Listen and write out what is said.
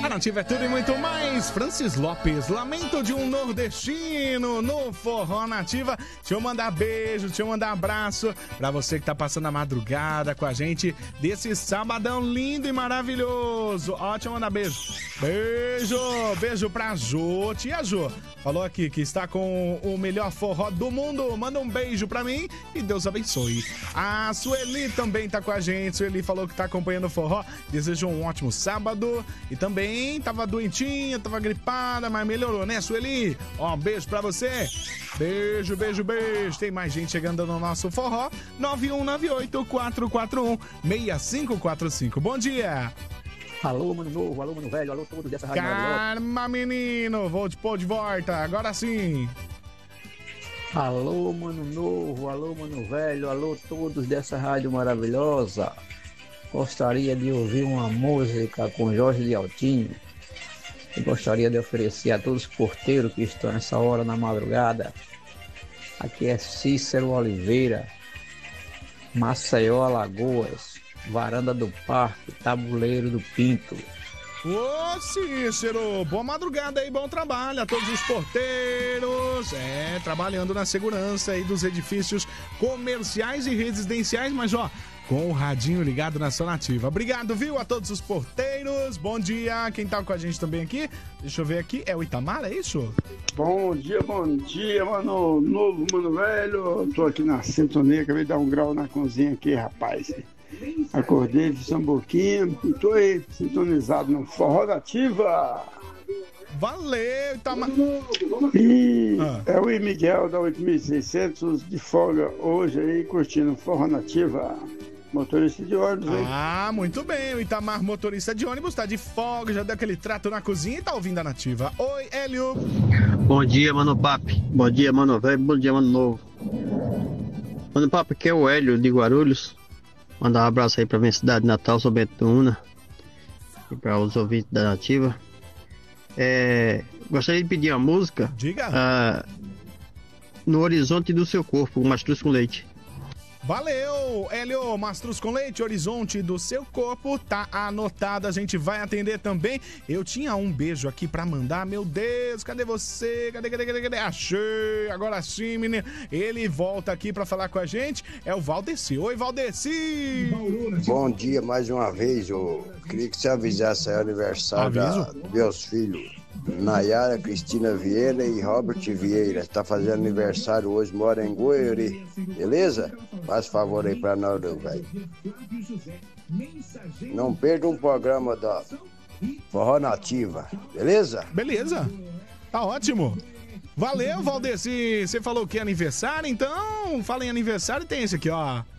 A Nativa é tudo e muito mais. Francis Lopes, Lamento de um Nordestino no Forró Nativa. Deixa eu mandar beijo, deixa eu mandar abraço pra você que tá passando a madrugada com a gente desse sabadão lindo e maravilhoso. Ó, deixa eu mandar beijo. Beijo pra Jô, tia Jô. Falou aqui que está com o melhor forró do mundo. Manda um beijo pra mim e Deus abençoe. A Sueli também tá com a gente. Sueli falou que tá acompanhando o forró. Desejo um ótimo sábado. E também tava doentinha, tava gripada, mas melhorou, né, Sueli? Ó, um beijo pra você. Beijo. Tem mais gente chegando no nosso forró. 9198-441-6545. Bom dia. Alô, mano novo, alô, mano velho, alô, todos dessa rádio maravilhosa. Calma, menino, vou te pôr de volta, agora sim. Alô, mano novo, alô, mano velho, alô, todos dessa rádio maravilhosa. Gostaria de ouvir uma música com Jorge de Altinho. E gostaria de oferecer a todos os porteiros que estão nessa hora na madrugada. Aqui é Cícero Oliveira, Maceió, Alagoas. Varanda do Parque, Tabuleiro do Pinto. Ô Cícero, boa madrugada aí, bom trabalho a todos os porteiros, trabalhando na segurança aí dos edifícios comerciais e residenciais, mas ó, com o radinho ligado na sua Nativa. Obrigado, viu, a todos os porteiros, bom dia, quem tá com a gente também aqui, deixa eu ver aqui, é o Itamar, é isso? Bom dia, mano novo, mano velho, tô aqui na sintonia, acabei de dar um grau na cozinha aqui, rapaz. Acordei, fiz um pouquinho e tô aí, sintonizado no Forró Nativa. Valeu, Itamar. E é o Miguel da 8600 de folga hoje aí, curtindo Forró Nativa. Motorista de ônibus, hein? Ah, muito bem, o Itamar, motorista de ônibus, tá de folga, já deu aquele trato na cozinha e tá ouvindo a Nativa. Oi, Hélio. Bom dia, mano papi. Bom dia, mano velho. Bom dia, mano novo. Mano papi, aqui é o Hélio de Guarulhos. Mandar um abraço aí pra minha cidade natal, sou Betuna, e para os ouvintes da Nativa. Gostaria de pedir uma música. Diga. No Horizonte do Seu Corpo, Mastruz com Leite. Valeu, Hélio, Mastruz com Leite, Horizonte do Seu Corpo, tá anotado, a gente vai atender também. Eu tinha um beijo aqui pra mandar, meu Deus, cadê você? Cadê? Achei, agora sim, menino. Ele volta aqui pra falar com a gente, é o Valdeci. Oi, Valdeci! Bom dia mais uma vez, eu queria que você avisasse aí o aniversário dos meus filhos. Nayara, Cristina Vieira e Robert Vieira. Está fazendo aniversário hoje, mora em Goiuri. Beleza? Faz favor aí pra nós, velho. Não perda um programa da Forró Nativa. Beleza? Beleza. Tá ótimo. Valeu, Valdeci. Você falou que é aniversário, então fala em aniversário e tem esse aqui, ó.